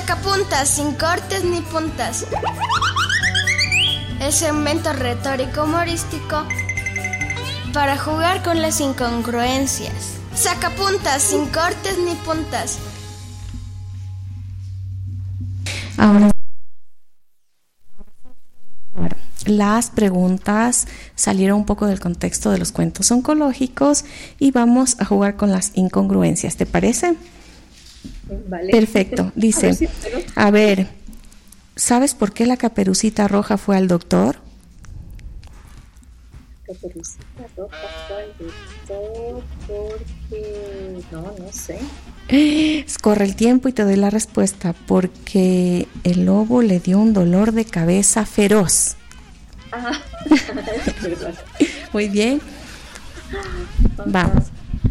Sacapuntas, sin cortes ni puntas. El segmento retórico humorístico para jugar con las incongruencias. Sacapuntas, sin cortes ni puntas. Ahora, las preguntas salieron un poco del contexto de los cuentos oncológicos y vamos a jugar con las incongruencias, ¿te parece? Vale. Perfecto. Dice, a ver, ¿sabes por qué la Caperucita Roja fue al doctor? Caperucita Roja fue al doctor porque... No sé. Corre el tiempo y te doy la respuesta. Porque el lobo le dio un dolor de cabeza feroz. Ah, es verdad. Muy bien. Vamos.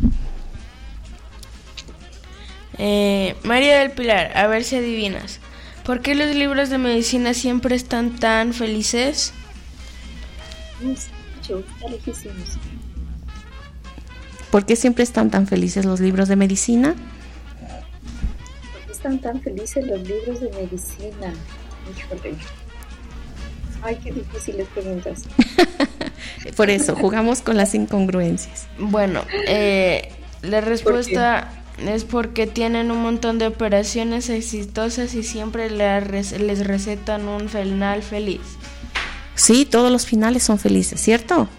María del Pilar, a ver si adivinas. ¿Por qué los libros de medicina siempre están tan felices? Está lejísimos. ¿Por qué siempre están tan felices los libros de medicina? ¿Por qué están tan felices los libros de medicina? Híjole. Ay, qué difíciles preguntas. Por eso, jugamos con las incongruencias. Bueno, la respuesta es porque tienen un montón de operaciones exitosas y siempre les recetan un final feliz. Sí, todos los finales son felices, ¿cierto?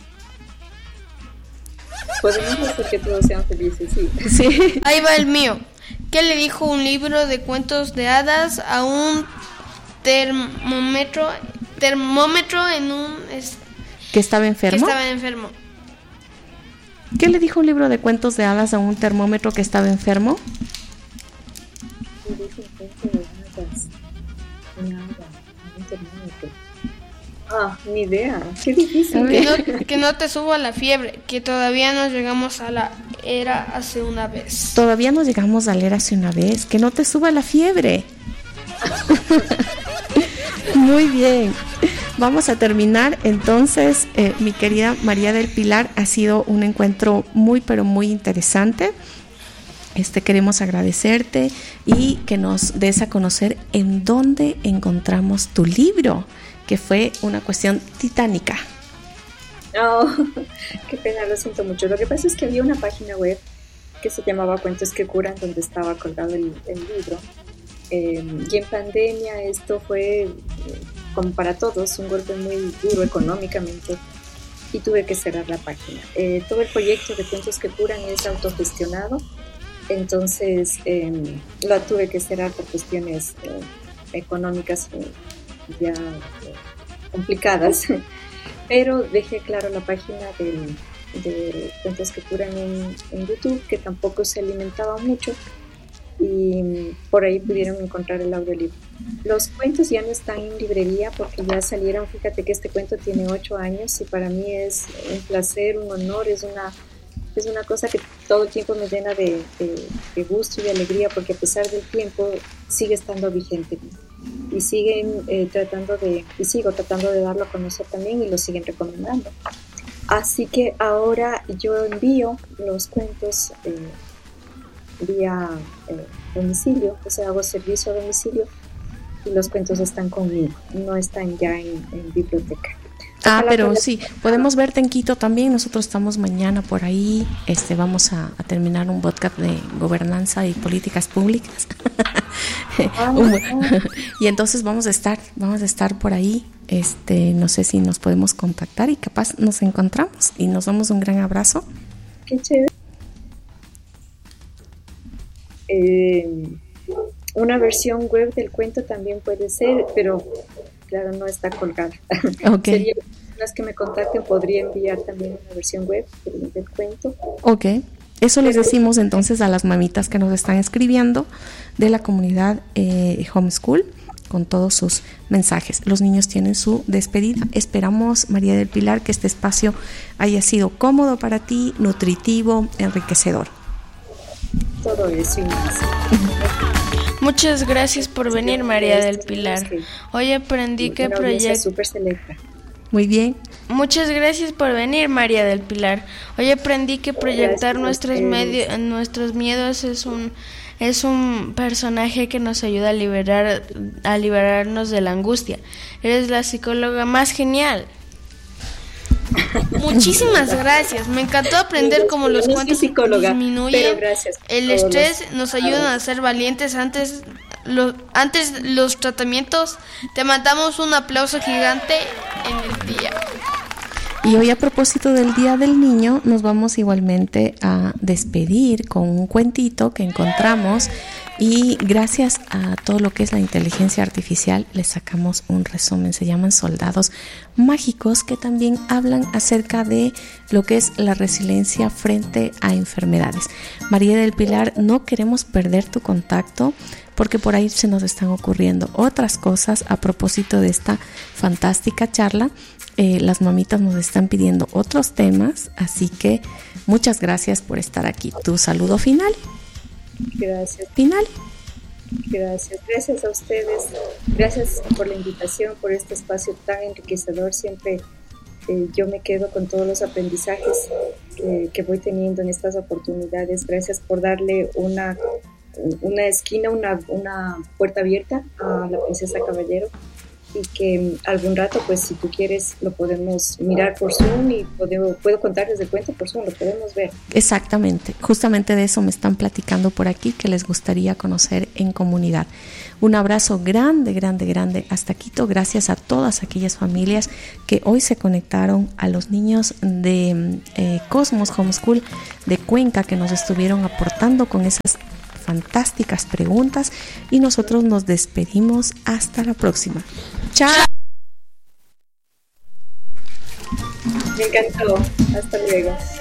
Podemos hacer que todos sean felices, sí. Sí. Ahí va el mío. ¿Qué le dijo un libro de cuentos de hadas a un termómetro en un... ¿Que estaba enfermo? Que estaba enfermo. ¿Qué le dijo un libro de cuentos de hadas a un termómetro que estaba enfermo? ¿Qué dijo un cuento de hadas? Nada, un termómetro. Ni idea. Qué difícil. Que no te suba la fiebre, que todavía no llegamos a la era hace una vez. Todavía no llegamos a leer hace una vez. Que no te suba la fiebre. Muy bien. Vamos a terminar. Entonces, mi querida María del Pilar, ha sido un encuentro muy, pero muy interesante. Queremos agradecerte y que nos des a conocer en dónde encontramos tu libro, que fue una cuestión titánica. Qué pena, lo siento mucho. Lo que pasa es que había una página web que se llamaba Cuentos que Curan, donde estaba colgado el libro. Y en pandemia esto fue, como para todos, un golpe muy duro económicamente y tuve que cerrar la página. Todo el proyecto de Cuentos que Curan es autogestionado, entonces lo tuve que cerrar por cuestiones económicas ya complicadas, pero dejé claro la página de Cuentos que Curan en YouTube, que tampoco se alimentaba mucho, y por ahí pudieron encontrar el audiolibro. Los cuentos ya no están en librería porque ya salieron. Fíjate que este cuento tiene 8 años y para mí es un placer, un honor, es una cosa que todo el tiempo me llena de gusto y de alegría, porque a pesar del tiempo sigue estando vigente y sigo tratando de darlo a conocer también, y lo siguen recomendando. Así que ahora yo envío los cuentos vía domicilio, o sea, hago servicio a domicilio y los cuentos están conmigo, no están ya en biblioteca. Pero sí, podemos verte en Quito también. Nosotros estamos mañana por ahí. Vamos a terminar un podcast de gobernanza y políticas públicas. Y entonces vamos a estar por ahí. No sé si nos podemos contactar y capaz nos encontramos y nos damos un gran abrazo. Qué chévere. Una versión web del cuento también puede ser, pero claro, no está colgada. Okay. Sería, las que me contacten, podría enviar también una versión web del cuento. Ok, eso les decimos entonces a las mamitas que nos están escribiendo de la comunidad Homeschool, con todos sus mensajes. Los niños tienen su despedida. Esperamos, María del Pilar, que este espacio haya sido cómodo para ti, nutritivo, enriquecedor. Todo eso y más. Muchas gracias por venir, María del Pilar. Hoy aprendí que súper selecta. Muy bien. Muchas gracias por venir, María del Pilar. Hoy aprendí que proyectar nuestros miedos es un personaje que nos ayuda a liberarnos de la angustia. Eres la psicóloga más genial. Muchísimas gracias. Me encantó aprender cómo los cuentos disminuyen el estrés, nos ayudan a ser valientes antes los tratamientos. Te mandamos un aplauso gigante en el día. Y hoy, a propósito del Día del Niño, nos vamos igualmente a despedir con un cuentito que encontramos, y gracias a todo lo que es la inteligencia artificial les sacamos un resumen. Se llaman Soldados Mágicos, que también hablan acerca de lo que es la resiliencia frente a enfermedades. María del Pilar, no queremos perder tu contacto, porque por ahí se nos están ocurriendo otras cosas a propósito de esta fantástica charla. Las mamitas nos están pidiendo otros temas, así que muchas gracias por estar aquí. Tu saludo final. Gracias. Final. Gracias a ustedes. Gracias por la invitación, por este espacio tan enriquecedor. Siempre yo me quedo con todos los aprendizajes que voy teniendo en estas oportunidades. Gracias por darle una esquina, una puerta abierta a la Princesa Caballero, y que algún rato, pues si tú quieres, lo podemos mirar por Zoom, y puedo contarles el cuento por Zoom, lo podemos ver. Exactamente, justamente de eso me están platicando por aquí, que les gustaría conocer en comunidad. Un abrazo grande, grande, grande hasta Quito. Gracias a todas aquellas familias que hoy se conectaron, a los niños de Cosmos Homeschool de Cuenca, que nos estuvieron aportando con esas fantásticas preguntas, y nosotros nos despedimos hasta la próxima. ¡Chao! Me encantó. Hasta luego.